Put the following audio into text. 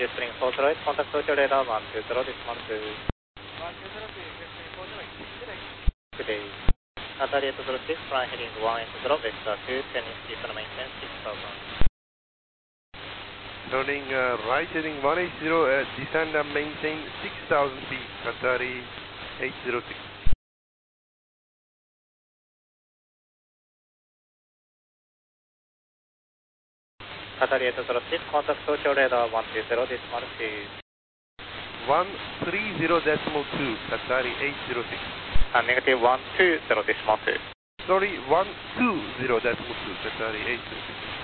Spring 408, contact Tokyo radar 120 decimal 2. 120, Good day. Qatar 806, flying heading 180, vector 2, turning east on maintain 6000. Turning right heading 180, descend and maintain 6,000 feet, Qatari 806. Qatar 806, contact Tokyo radar 120 decimal 2. 130.2, Qatari 806. Negative 120 decimal 2. Sorry, 120.2, Qatari 806.